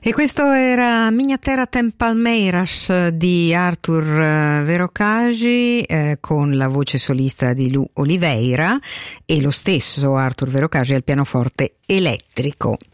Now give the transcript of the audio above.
E questo era Minha Terra tem Palmeiras di Arthur Verocagi, con la voce solista di Lu Oliveira e lo stesso Arthur Verocagi al pianoforte elettrico.